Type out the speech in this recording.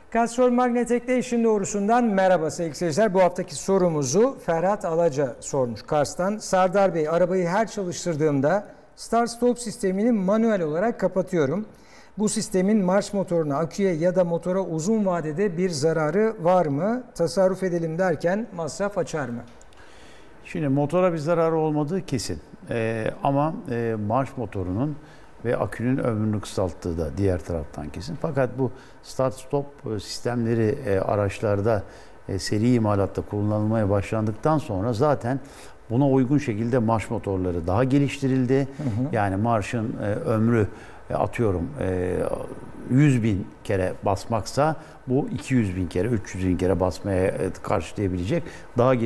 Castrol Magnetek'te doğrusundan merhaba sevgili seyirciler. Bu haftaki sorumuzu Ferhat Alaca sormuş Kars'tan. Sardar Bey, arabayı her çalıştırdığımda start stop sistemini manuel olarak kapatıyorum. Bu sistemin marş motoruna, aküye ya da motora uzun vadede bir zararı var mı? Tasarruf edelim derken masraf açar mı? Şimdi motora bir zararı olmadığı kesin. Ama marş motorunun ve akünün ömrünü kısalttığı da diğer taraftan kesin. Fakat bu start stop sistemleri araçlarda seri imalatta kullanılmaya başlandıktan sonra zaten buna uygun şekilde marş motorları daha geliştirildi. Yani marşın ömrü atıyorum 100 bin kere basmaksa bu 200 bin kere, 300 bin kere basmaya karşılayabilecek daha